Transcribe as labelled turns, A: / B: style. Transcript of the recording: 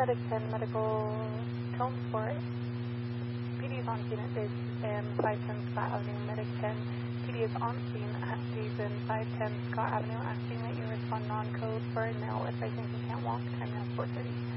A: Medic 10, medical tone for PD is on scene at Jason 510 Scott Avenue. Medic 10, PD is on scene at Jason 510 Scott Avenue, asking that you respond non-code for no, advising he can't walk, time now 4:30.